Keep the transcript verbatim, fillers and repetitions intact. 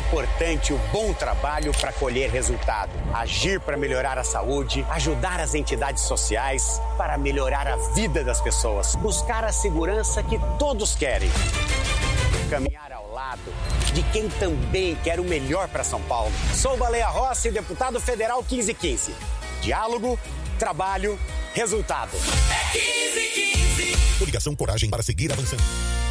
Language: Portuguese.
importante o bom trabalho para colher resultado. Agir para melhorar a saúde, ajudar as entidades sociais para melhorar a vida das pessoas. Buscar a segurança que todos querem. Caminhar ao lado de quem também quer o melhor para São Paulo. Sou Baleia Rossi, deputado federal quinze quinze. Diálogo, trabalho, resultado. É quinze quinze. Coligação Coragem para seguir avançando.